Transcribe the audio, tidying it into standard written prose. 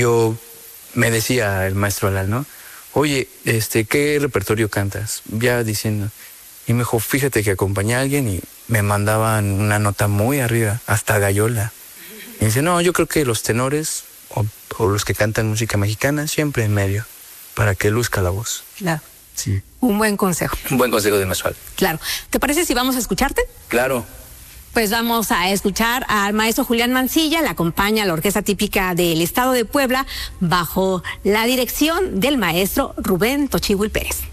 yo me decía el maestro Alal, ¿no? Oye, ¿qué repertorio cantas? Ya diciendo. Y me dijo, fíjate que acompañé a alguien y me mandaban una nota muy arriba, hasta gallola. Y dice, no, yo creo que los tenores o los que cantan música mexicana siempre en medio, para que luzca la voz. Claro. Sí. Un buen consejo. Un buen consejo de maestro Alal. Claro. ¿Te parece si vamos a escucharte? Claro. Pues vamos a escuchar al maestro Julián Mancilla, le acompaña la Orquesta Típica del Estado de Puebla bajo la dirección del maestro Rubén Tochihuil Pérez.